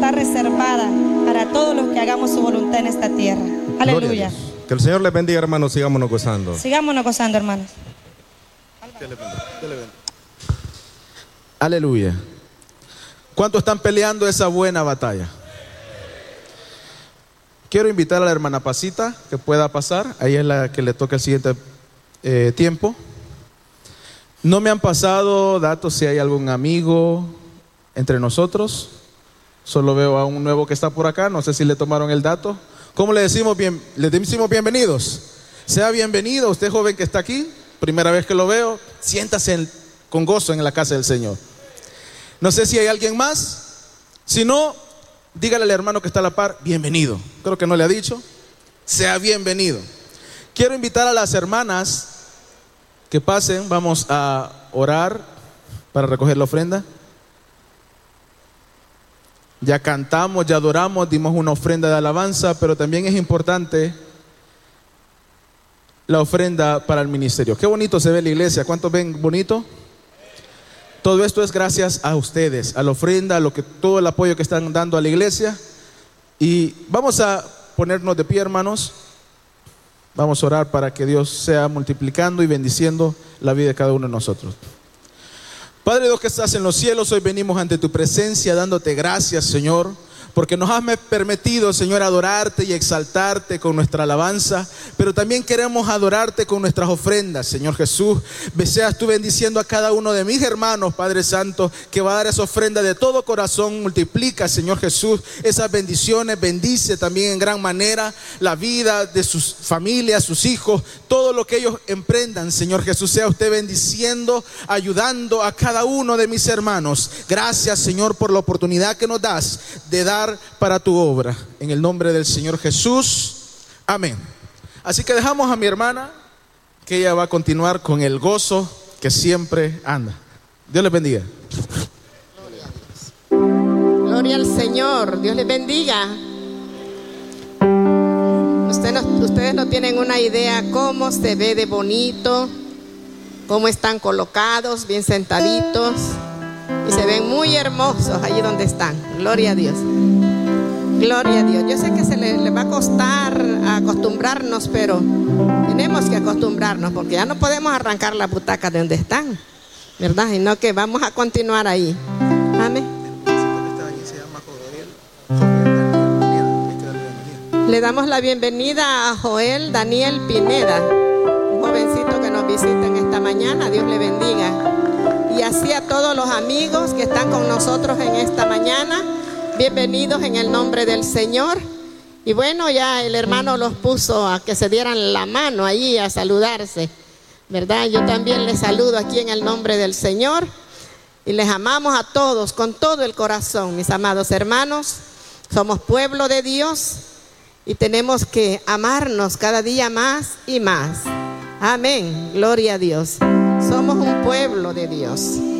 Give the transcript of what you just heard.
está reservada para todos los que hagamos su voluntad en esta tierra. Aleluya. Que el Señor les bendiga, hermanos. Sigámonos gozando. Sigámonos gozando, hermanos. Aleluya. ¿Cuántos están peleando esa buena batalla? Quiero invitar a la hermana Pasita que pueda pasar. Ahí es la que le toca el siguiente tiempo. No me han pasado datos si hay algún amigo entre nosotros. Solo veo a un nuevo que está por acá. No sé si le tomaron el dato. ¿Cómo le decimos le decimos bienvenidos? Sea bienvenido, usted joven que está aquí. Primera vez que lo veo, siéntase con gozo en la casa del Señor. No sé si hay alguien más. Si no, dígale al hermano que está a la par, bienvenido. Creo que no le ha dicho. Sea bienvenido. Quiero invitar a las hermanas que pasen. Vamos a orar para recoger la ofrenda. Ya cantamos, ya adoramos, dimos una ofrenda de alabanza, pero también es importante la ofrenda para el ministerio. Qué bonito se ve la iglesia. ¿Cuántos ven bonito? Todo esto es gracias a ustedes, a la ofrenda, a todo el apoyo que están dando a la iglesia. Y vamos a ponernos de pie, hermanos. Vamos a orar para que Dios sea multiplicando y bendiciendo la vida de cada uno de nosotros. Padre Dios que estás en los cielos, hoy venimos ante tu presencia dándote gracias, Señor, porque nos has permitido, Señor, adorarte y exaltarte con nuestra alabanza, pero también queremos adorarte con nuestras ofrendas, Señor Jesús. Seas tú bendiciendo a cada uno de mis hermanos, Padre Santo, que va a dar esa ofrenda de todo corazón. Multiplica, Señor Jesús, esas bendiciones. Bendice también en gran manera la vida de sus familias, sus hijos, todo lo que ellos emprendan, Señor Jesús. Sea usted bendiciendo, ayudando a cada uno de mis hermanos. Gracias, Señor, por la oportunidad que nos das de dar para tu obra, en el nombre del Señor Jesús, amén. Así que dejamos a mi hermana, que ella va a continuar con el gozo que siempre anda. Dios les bendiga. Gloria al Señor, Dios les bendiga. Ustedes no tienen una idea cómo se ve de bonito, cómo están colocados, bien sentaditos. Y se ven muy hermosos allí donde están. Gloria a Dios. Gloria a Dios. Yo sé que se le va a costar acostumbrarnos, pero tenemos que acostumbrarnos, porque ya no podemos arrancar las butacas de donde están, ¿verdad? Sino que vamos a continuar ahí. Amén. Le damos la bienvenida a Joel Daniel Pineda, un jovencito que nos visita en esta mañana. Dios le bendiga. Y así a todos los amigos que están con nosotros en esta mañana, bienvenidos en el nombre del Señor. Y bueno, ya el hermano los puso a que se dieran la mano ahí a saludarse, ¿verdad? Yo también les saludo aquí en el nombre del Señor y les amamos a todos con todo el corazón, mis amados hermanos. Somos pueblo de Dios y tenemos que amarnos cada día más y más. Amén, gloria a Dios. Somos un pueblo de Dios.